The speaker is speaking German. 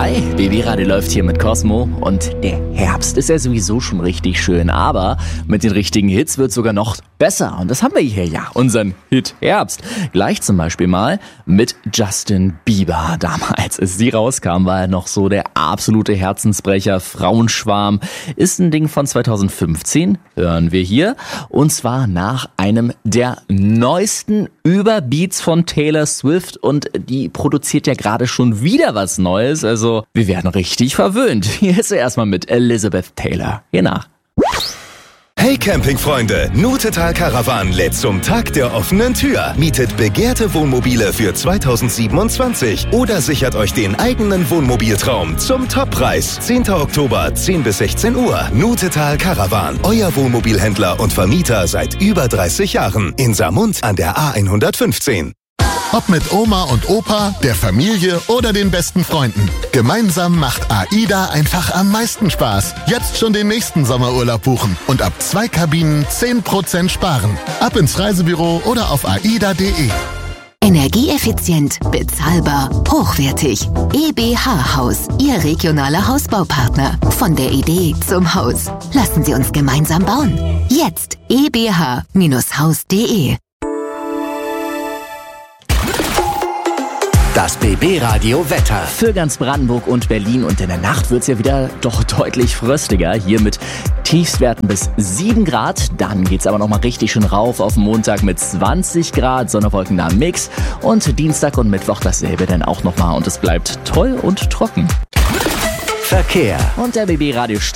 Hi, BB Radio läuft hier mit Cosmo und der Herbst ist ja sowieso schon richtig schön, aber mit den richtigen Hits wird es sogar noch besser und das haben wir hier ja, unseren Hit Herbst. Gleich zum Beispiel mal mit Justin Bieber. Damals, als sie rauskam, war er noch so der absolute Herzensbrecher. Frauenschwarm ist ein Ding von 2015, hören wir hier, und zwar nach einem der neuesten Überbeats von Taylor Swift, und die produziert ja gerade schon wieder was Neues, also wir werden richtig verwöhnt. Hier ist er erstmal mit Elizabeth Taylor. Hier nach. Hey Campingfreunde, Nutetal Caravan lädt zum Tag der offenen Tür. Mietet begehrte Wohnmobile für 2027 oder sichert euch den eigenen Wohnmobiltraum zum Toppreis. 10. Oktober, 10 bis 16 Uhr. Nutetal Caravan, euer Wohnmobilhändler und Vermieter seit über 30 Jahren. In Saarmund an der A115. Ob mit Oma und Opa, der Familie oder den besten Freunden. Gemeinsam macht AIDA einfach am meisten Spaß. Jetzt schon den nächsten Sommerurlaub buchen und ab 2 Kabinen 10% sparen. Ab ins Reisebüro oder auf aida.de. Energieeffizient, bezahlbar, hochwertig. EBH Haus, Ihr regionaler Hausbaupartner. Von der Idee zum Haus. Lassen Sie uns gemeinsam bauen. Jetzt ebh-haus.de. Das BB-Radio Wetter. Für ganz Brandenburg und Berlin, und in der Nacht wird es ja wieder doch deutlich fröstiger. Hier mit Tiefstwerten bis 7 Grad. Dann geht es aber nochmal richtig schön rauf auf Montag mit 20 Grad, Sonne-Wolken-nahen Mix. Und Dienstag und Mittwoch dasselbe dann auch nochmal. Und es bleibt toll und trocken. Verkehr. Und der BB-Radio